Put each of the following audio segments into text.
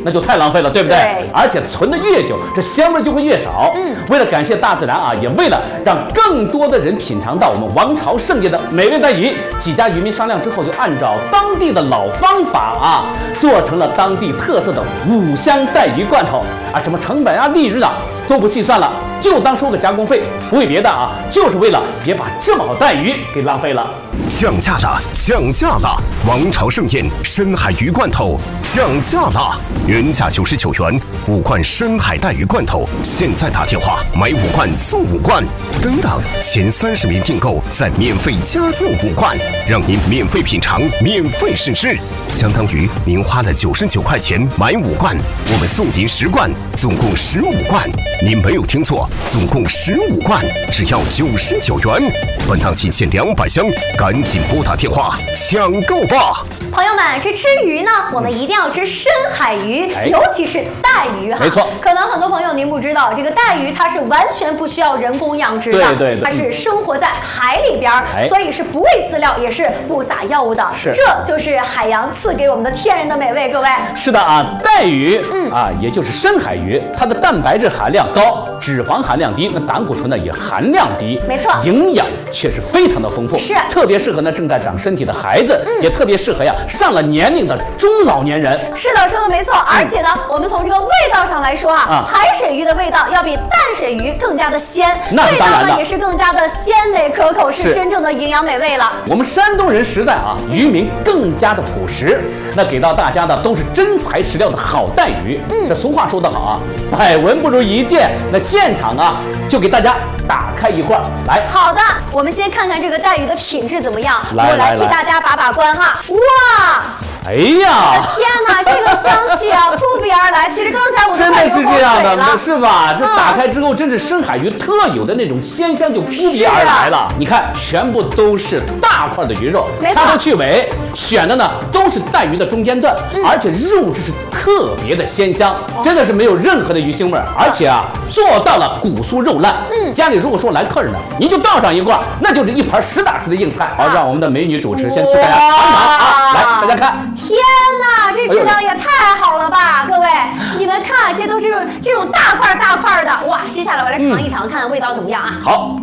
那就太浪费了，对不对？ 对。 而且存的越久，这香味就会越少。为了感谢大自然啊，也为了让更多的人品尝到我们王朝盛宴的美味带鱼，几家渔民商量之后，就按照当地的老方法啊，做成了当地特色的五香带鱼罐头啊，什么成本啊、利润啊都不细算了，就当收个加工费，不为别的啊，就是为了别把这么好带鱼给浪费了。 降价了，降价了！王朝盛宴深海鱼罐头降价了，原价99元，5罐深海带鱼罐头，现在打电话买5罐送5罐，等等，前30名订购再免费加赠5罐，让您免费品尝，免费试吃，相当于您花了99块钱买5罐，我们送您10罐，总共15罐。您没有听错，总共15罐，只要99元。本档仅限200箱，赶紧拨打电话抢购吧！ 朋友们，这吃鱼呢，我们一定要吃深海鱼，尤其是带鱼哈。 没错。 可能很多朋友您不知道，这个带鱼它是完全不需要人工养殖的， 对， 它是生活在海里边，所以是不喂饲料，也是不撒药物的。 是， 这就是海洋赐给我们的天然的美味。各位， 是的啊，带鱼啊，也就是深海鱼，它的蛋白质含量高，脂肪含量低，那胆固醇呢也含量低， 没错， 营养却是非常的丰富， 是特别适合呢正在长身体的孩子，也特别适合呀上了年龄的中老年人。 是的，说的没错。而且呢，我们从这个味道上来说啊，海水鱼的味道要比淡水鱼更加的鲜， 那是当然的， 味道呢也是更加的鲜美可口，是真正的营养美味了。 我们山东人实在啊，渔民更加的朴实，那给到大家的都是真材实料的好带鱼。这俗话说得好啊，百闻不如一见。那现场啊，就给大家打开一罐来。 好的，我们先看看这个带鱼的品质怎么样。 来我来替大家把关哈。哇！ 哎呀！ 天哪，这个香气啊，扑鼻而来。其实刚才我真的是这样的，是吧？这打开之后，真是深海鱼特有的那种鲜香就扑鼻而来了。你看，全部都是大块的鱼肉，掐头去尾，选的呢都是带鱼的中间段，而且肉质是特别的鲜香，真的是没有任何的鱼腥味，而且啊做到了骨酥肉烂。家里如果说来客人呢，您就倒上一罐，那就是一盘实打实的硬菜。好，让我们的美女主持先替大家尝尝啊，来，大家看。 天哪，这质量也太好了吧！各位，你们看，这都是这种大块大块的，哇！接下来我来尝一尝，看看味道怎么样啊？ 好，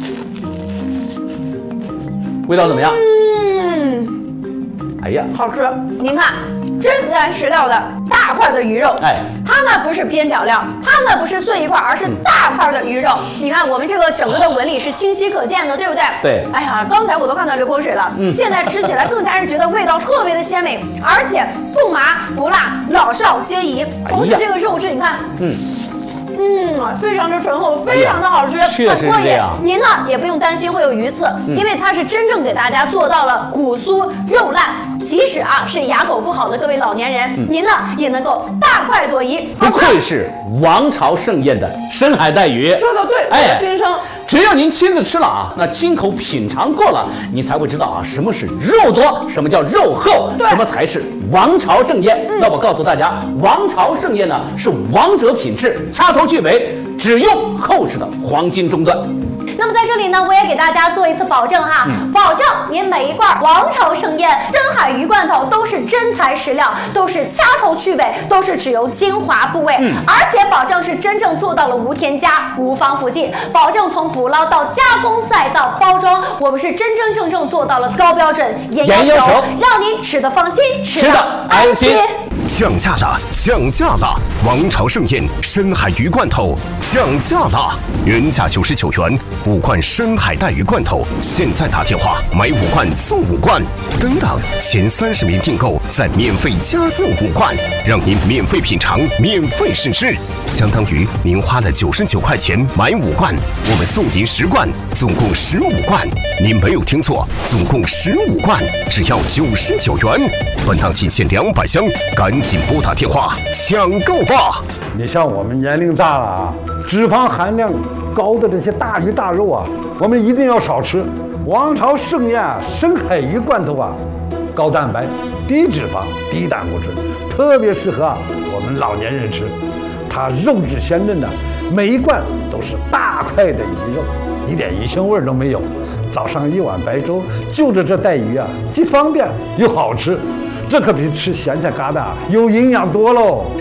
味道怎么样？哎呀， 好吃！您看，真材实料的大块的鱼肉，它呢不是边角料，它呢不是碎一块，而是大块的鱼肉。你看我们这个整个的纹理是清晰可见的，对不对？ 对。 哎呀，刚才我都看到流口水了。现在吃起来更加是觉得味道特别的鲜美，而且不麻不辣，老少皆宜。同时这个肉质，你看，非常的醇厚，非常的好吃， 确实是这样。 您呢也不用担心会有鱼刺，因为它是真正给大家做到了骨酥肉烂。即使啊是牙口不好的各位老年人，您呢也能够大快朵颐。 不愧是王朝盛宴的深海带鱼， 说的对，我的心声。 只要您亲自吃了啊，那亲口品尝过了，你才会知道啊什么是肉多，什么叫肉厚，什么才是王朝盛宴。那我告诉大家，王朝盛宴呢是王者品质，掐头去尾，只用厚实的黄金中段。 那么在这里呢，我也给大家做一次保证哈，保证您每一罐王朝盛宴深海鱼罐头都是真材实料，都是掐头去尾，都是只有精华部位，而且保证是真正做到了无添加、无防腐剂，保证从捕捞到加工再到包装，我们是真真正正做到了高标准、严要求，让您吃得放心，吃得安心。 降价了，降价了！王朝盛宴深海鱼罐头降价了，原价99元，5罐深海带鱼罐头，现在打电话买5罐送5罐，等等，前30名订购再免费加赠5罐，让您免费品尝，免费试吃，相当于您花了99块钱买5罐，我们送您10罐，总共15罐。您没有听错，总共15罐，只要99元。本档仅限200箱，赶紧拨打电话抢购吧！ 你像我们年龄大了啊，脂肪含量高的这些大鱼大肉啊，我们一定要少吃。王朝盛宴深海鱼罐头啊，高蛋白、低脂肪、低胆固醇，特别适合我们老年人吃。它肉质鲜嫩的，每一罐都是大块的鱼肉，一点鱼腥味都没有。早上一碗白粥，就着这带鱼啊，既方便又好吃。这可比吃咸菜疙瘩有营养多喽。